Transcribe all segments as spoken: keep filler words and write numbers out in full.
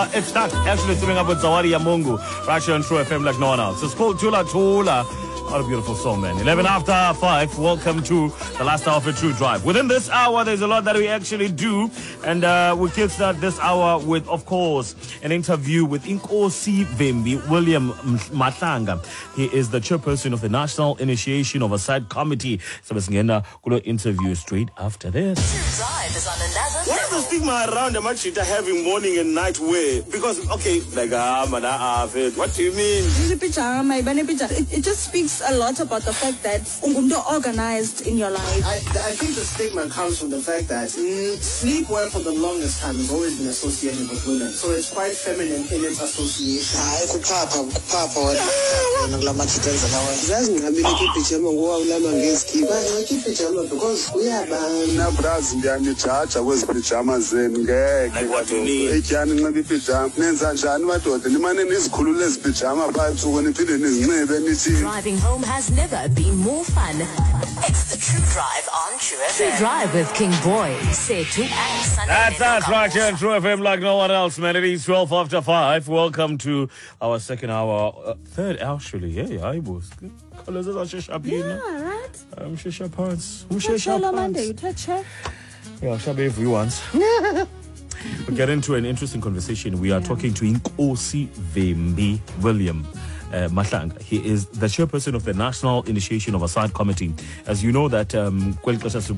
Uh, it's that actually swimming up with Zawadi Yamungu, right here on True F M like no one else. It's called Tula Tula. What a beautiful song, man. eleven after five. Welcome to the last hour of a True Drive. Within this hour, there's a lot that we actually do. And uh, we kickstart this hour with, of course, an interview with Inkosi Vembi, William Mahlanga. He is the chairperson of the National Initiation Oversight Committee. So let's get a interview straight after this. True Drive is on another What is the stigma around the Machita having morning and night wear? Because, okay, like, ah, man, ah, what do you mean? It, it just speaks a lot about the fact that ungumdo organized in your life. I, I think the stigma comes from the fact that mm, sleepwear for the longest time has always been associated with women. So it's quite feminine in its association. Hayi kupapa kupapa wena kula machitenza lawa. Zazi ngihambile kipijama ngoba ulama ngezikipa. Kipijama because uyabana. Na bras ndiyanijaja kwezi pijama zenu ngeke. Like what you need. Ekyani nxa ipijama nenza njani madoda nimane nizikhulule ezipijama pha ebusuku niphinde nizinxibe nithi. Driving home has never been more fun. It's the True Drive on True F M. True Drive with King Boy, Setu and Sunday. That's us right here on True F M like no one else, man. It is twelve after five. Welcome to our second hour, uh, third actually. Yeah, I was. Colors are Shisha Yeah, right? I'm Shisha Pants. Who's Touch Shisha her, Pants? Monday, you touch her. Yeah, Shabe if we want. We get into an interesting conversation. We are yeah. talking to Inkosi Vembi William uh, Mahlanga. He is the chairperson of the National Initiation Oversight Committee. As you know that um, and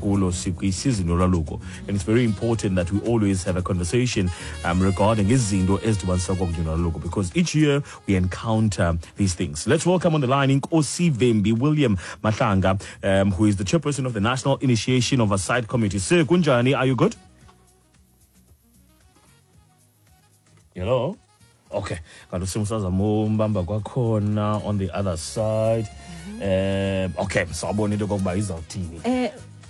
it's very important that we always have a conversation um, regarding because each year we encounter these things. Let's welcome on the line Inkosi Vembi William Mahlanga, um, who is the chairperson of the National Initiation Oversight Committee. Sir Kunjani, are you good? Hello? Okay. On the other side. Mm-hmm. Uh, okay. So I need to go by his team. I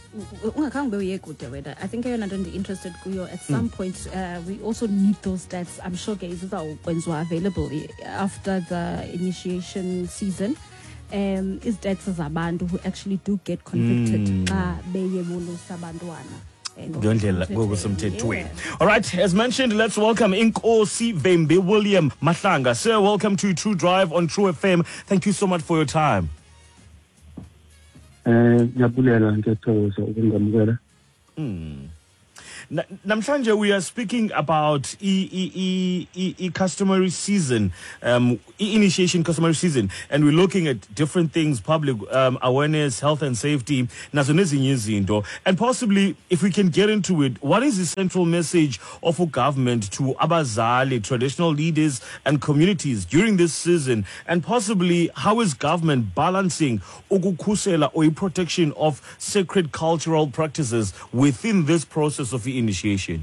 think you're not interested at some mm. point. Uh, we also need those stats. I'm sure guys are available after the initiation season. Um, is that Zabandu who actually do get convicted? Mm. Yeah. All right, as mentioned, let's welcome Inkosi Vembi William Mahlanga. Sir, welcome to True Drive on True F M. Thank you so much for your time. Hmm. Namhlanje, we are speaking about e, e, e, e, e customary season, um, e initiation customary season, and we're looking at different things: public um, awareness, health and safety, and possibly, if we can get into it, what is the central message of a government to abazali, traditional leaders and communities during this season, and possibly how is government balancing ukukhusela or protection of sacred cultural practices within this process of initiation?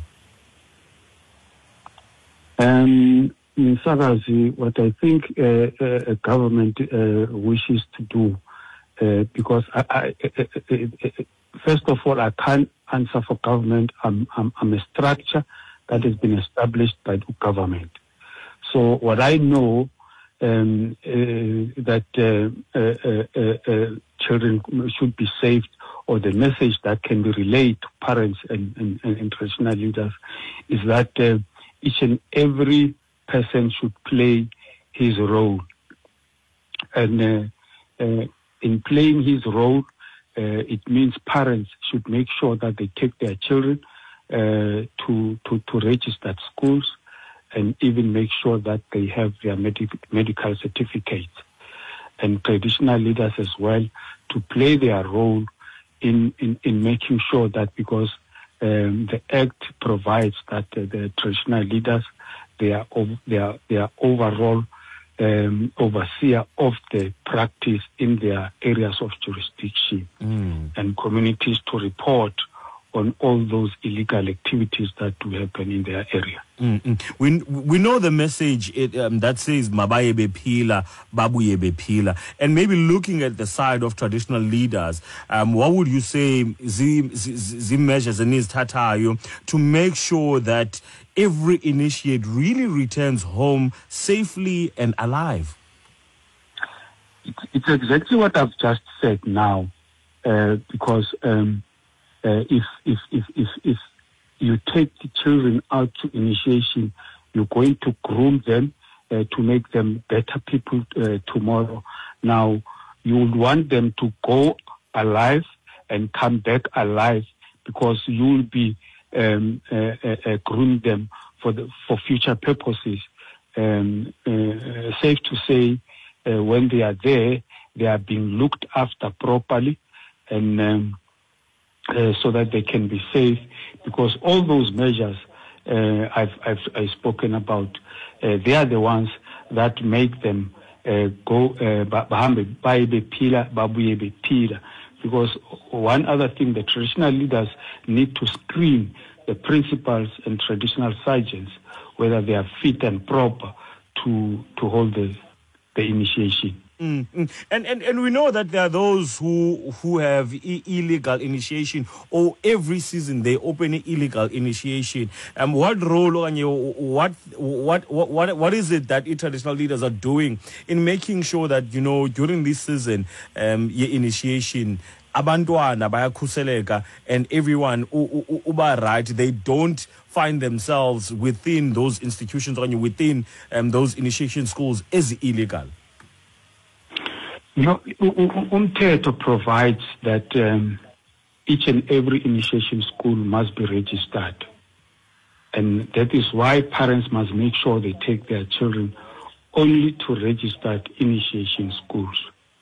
Um, in Sarazi, what I think uh, uh, a government uh, wishes to do, uh, because I, I, I, I, I, first of all, I can't answer for government. I'm, I'm, I'm a structure that has been established by the government. So what I know um, uh, that uh, uh, uh, uh, children should be saved, or the message that can be relayed to parents and, and, and traditional leaders, is that uh, each and every person should play his role. And uh, uh, in playing his role, uh, it means parents should make sure that they take their children uh, to, to, to register at schools, and even make sure that they have their medic- medical certificates. And traditional leaders as well to play their role in, in, in making sure that, because um, the Act provides that uh, the traditional leaders, they are, ov- they are, they are overall um, overseer of the practice in their areas of jurisdiction, mm. and communities to report on all those illegal activities that do happen in their area. Mm-hmm. We we know the message it, um, that says Mabaye Bepila, Babuye Bepila, and maybe looking at the side of traditional leaders, um, what would you say the measures and is tatayo to make sure that every initiate really returns home safely and alive? It's exactly what I've just said now, uh, because. Um, Uh, if, if if if if you take the children out to initiation, you're going to groom them uh, to make them better people uh, tomorrow. Now, you would want them to go alive and come back alive, because you will be um, uh, uh, uh, grooming them for the for future purposes. Um, uh, safe to say, uh, when they are there, they are being looked after properly, and um, uh, so that they can be safe. Because all those measures uh, I've, I've, I've spoken about, uh, they are the ones that make them uh, go bahambe baye bephila babuye bephila. Because one other thing, the traditional leaders need to screen the principals and traditional sergeants whether they are fit and proper to to hold the the initiation. Mm-hmm. And, and and we know that there are those who who have I- illegal initiation, or every season they open an illegal initiation. Um, what role on you? What what what what what is it that traditional leaders are doing in making sure that, you know, during this season, um, your initiation, abantwana bayakhuseleka and everyone uba right, they don't find themselves within those institutions or within um, those initiation schools as illegal? You know, Umthetho provides that um, each and every initiation school must be registered. And that is why parents must make sure they take their children only to registered initiation schools.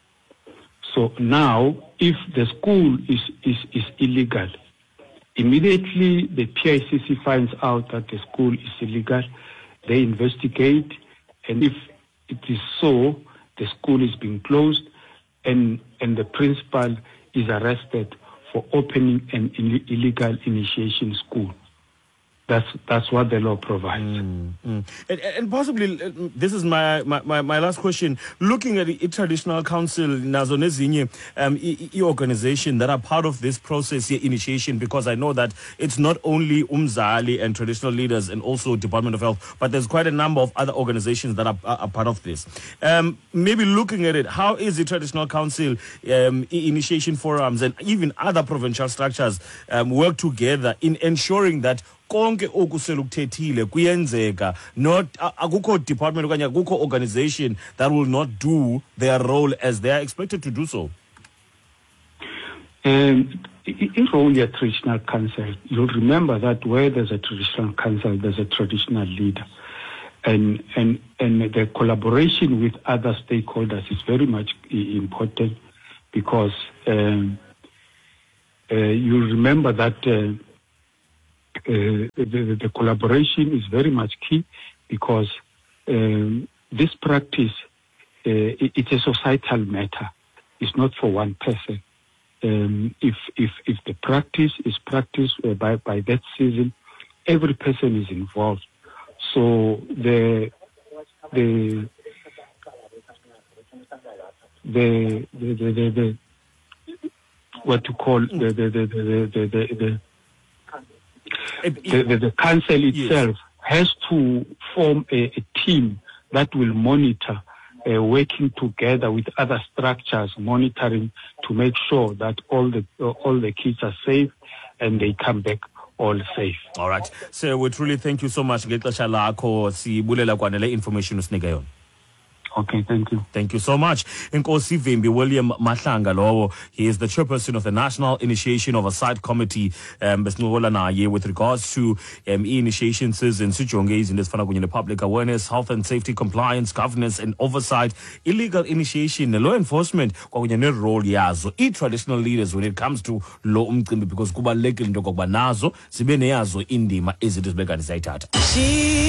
So now, if the school is, is, is illegal, immediately the P I C C finds out that the school is illegal, they investigate, and if it is so, the school is being closed, and, and the principal is arrested for opening an Ill- illegal initiation school. That's that's what the law provides. Mm, mm. And, and possibly, uh, this is my, my, my, my last question. Looking at the traditional council, nazo nezinye um, i- i- organization that are part of this process here, initiation, because I know that it's not only Umzali and traditional leaders and also Department of Health, but there's quite a number of other organizations that are, are, are part of this. Um, maybe looking at it, how is the traditional council, um, i- initiation forums, and even other provincial structures um, work together in ensuring that konke okusele ukuthethile kuyenzeka, not akukho department okanye akukho organization that will not do their role as they are expected to do so? Um, in role of traditional council, you'll remember that where there's a traditional council, there's a traditional leader, and and and the collaboration with other stakeholders is very much important, because um, uh, you'll remember that. Uh, Uh, the, the collaboration is very much key, because um, this practice, uh, it, it's a societal matter. It's not for one person. Um, if if if the practice is practiced uh, by by that season, every person is involved. So the the the the the, the, the what to call the the the the the, the, the The, the, the council itself yes. has to form a, a team that will monitor, uh, working together with other structures, monitoring to make sure that all the uh, all the kids are safe and they come back all safe. All right. So we truly thank you so much. Ngexesha lakho sibulela kwanele information usinike yona. Okay, thank you. Thank you so much. Nkosi Vimbi William Mahlanga lowo. He is the chairperson of the National Initiation Oversight Committee. Um, with regards to um, initiation season, sijonge in this kunye public awareness, health and safety, compliance, governance and oversight, illegal initiation, law enforcement, kwakunye ne role yazo. I traditional leaders when it comes to law umcimbi, because kubalulekile into kokuba nazo sibe neyazo indima ezithi sibekani sayithatha.